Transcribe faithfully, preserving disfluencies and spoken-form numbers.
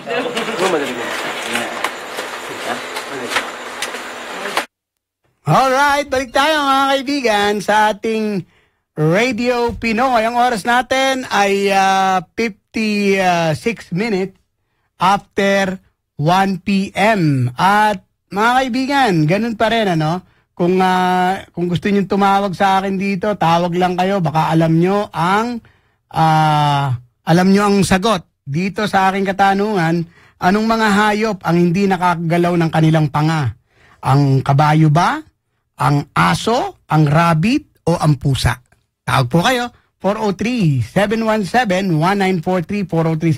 Alright, balik tayo mga kaibigan sa ating Radio Pinoy. Ang oras natin ay uh, fifty-six minutes after one p m At mga kaibigan, ganun pa rin ano. Kung, uh, kung gusto nyo tumawag sa akin dito, tawag lang kayo. Baka alam nyo ang, uh, alam nyo ang sagot. Dito sa aking katanungan, anong mga hayop ang hindi nakakagalaw ng kanilang panga? Ang kabayo ba? Ang aso? Ang rabbit? O ang pusa? Tawag po kayo, four oh three, seven one seven, one nine four three, four oh three